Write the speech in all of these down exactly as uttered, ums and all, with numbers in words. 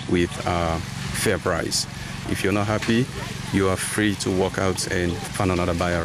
with a fair price. If you're not happy, you are free to walk out and find another buyer.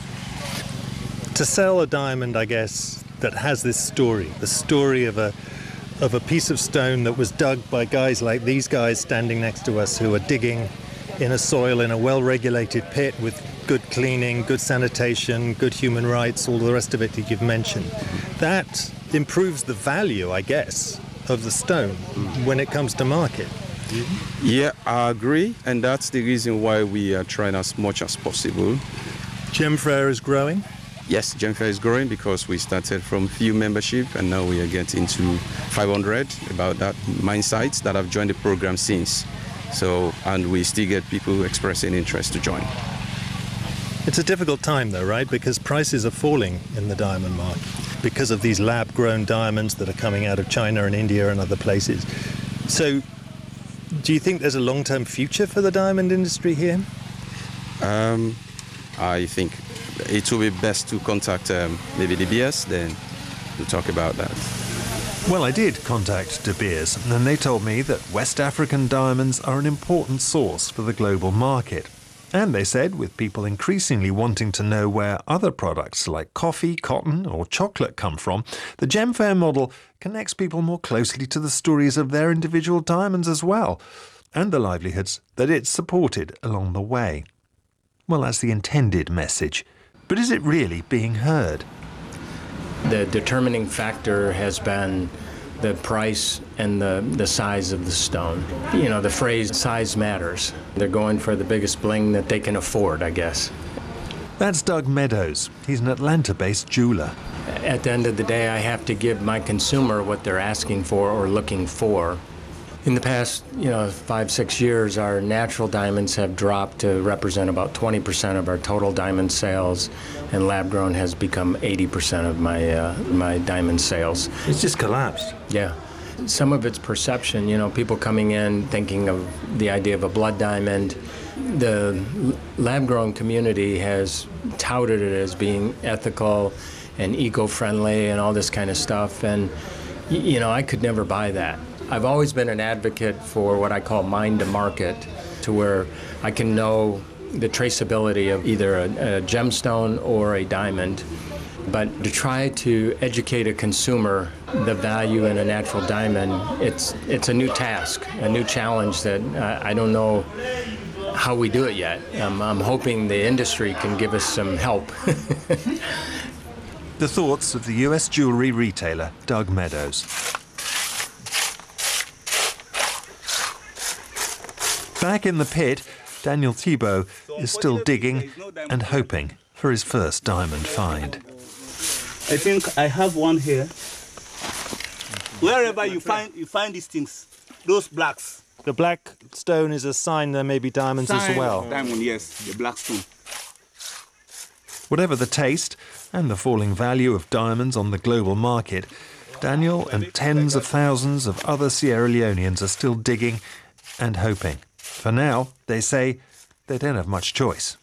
To sell a diamond, I guess, that has this story, the story of a of a piece of stone that was dug by guys like these guys standing next to us, who are digging in a soil in a well-regulated pit with good cleaning, good sanitation, good human rights, all the rest of it that you've mentioned. That improves the value, I guess, of the stone when it comes to market. Yeah, I agree, and that's the reason why we are trying as much as possible. Gemfair is growing? Yes, Gemfair is growing because we started from few membership and now we are getting to five hundred, about that mine sites that have joined the program since. So, and we still get people expressing interest to join. It's a difficult time though, right? Because prices are falling in the diamond market because of these lab-grown diamonds that are coming out of China and India and other places. So, do you think there's a long-term future for the diamond industry here? Um, I think it will be best to contact um, maybe De Beers then to talk about that. Well, I did contact De Beers, and they told me that West African diamonds are an important source for the global market. And they said, with people increasingly wanting to know where other products like coffee, cotton or chocolate come from, the Gemfair model connects people more closely to the stories of their individual diamonds as well, and the livelihoods that it's supported along the way. Well, that's the intended message. But is it really being heard? The determining factor has been the price and the, the size of the stone. You know, the phrase size matters. They're going for the biggest bling that they can afford, I guess. That's Doug Meadows. He's an Atlanta-based jeweler. At the end of the day, I have to give my consumer what they're asking for or looking for. In the past, you know, five, six years, our natural diamonds have dropped to represent about twenty percent of our total diamond sales, and lab-grown has become eighty percent of my uh, my diamond sales. It's just collapsed. Yeah. Some of it's perception, you know, people coming in thinking of the idea of a blood diamond. The lab-grown community has touted it as being ethical and eco-friendly and all this kind of stuff, and, you know, I could never buy that. I've always been an advocate for what I call mine to market, to where I can know the traceability of either a, a gemstone or a diamond. But to try to educate a consumer the value in a natural diamond, it's it's a new task, a new challenge that I, I don't know how we do it yet. Um, I'm hoping the industry can give us some help. The thoughts of the U S jewellery retailer Doug Meadows. Back in the pit, Daniel Thibault is still digging and hoping for his first diamond find. I think I have one here. Wherever you find you find these things, those blacks. The black stone is a sign there may be diamonds Sign as well. Diamond, yes, the black stone. Whatever the taste and the falling value of diamonds on the global market, Daniel and tens of thousands of other Sierra Leoneans are still digging and hoping. For now, they say, they don't have much choice.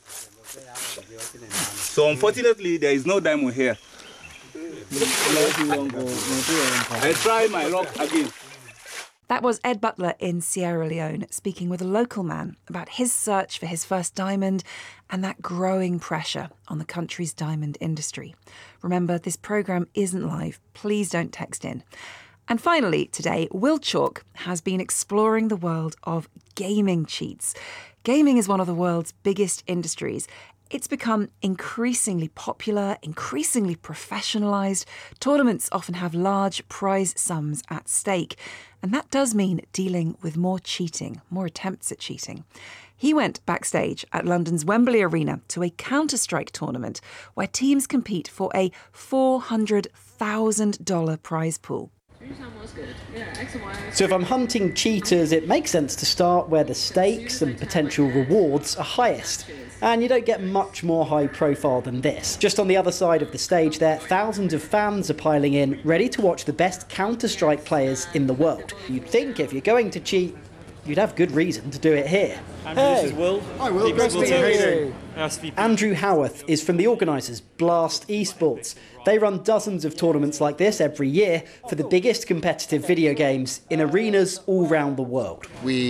So unfortunately, there is no diamond here. I try my luck again. That was Ed Butler in Sierra Leone speaking with a local man about his search for his first diamond and that growing pressure on the country's diamond industry. Remember, this programme isn't live. Please don't text in. And finally, today, Will Chalk has been exploring the world of gaming cheats. Gaming is one of the world's biggest industries. It's become increasingly popular, increasingly professionalised. Tournaments often have large prize sums at stake. And that does mean dealing with more cheating, more attempts at cheating. He went backstage at London's Wembley Arena to a Counter-Strike tournament where teams compete for a four hundred thousand dollars prize pool. So if I'm hunting cheaters, it makes sense to start where the stakes and potential rewards are highest. And you don't get much more high profile than this. Just on the other side of the stage there, thousands of fans are piling in, ready to watch the best Counter-Strike players in the world. You'd think if you're going to cheat, you'd have good reason to do it here. And hey. This is Will. Hi Will, nice to meet you. Andrew Howarth is from the organisers Blast Esports. They run dozens of tournaments like this every year for the biggest competitive video games in arenas all around the world. We